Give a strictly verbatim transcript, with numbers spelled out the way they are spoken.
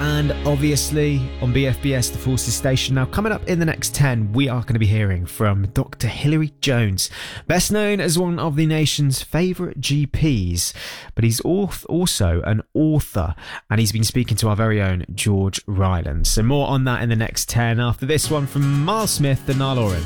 and obviously on B F B S, the Forces Station. Now, coming up in the next ten, we are going to be hearing from Doctor Hilary Jones, best known as one of the nation's favourite G Ps, but he's also an author, and he's been speaking to our very own George Ryland. So more on that in the next ten after this one from Miles Smith and Niall Oren.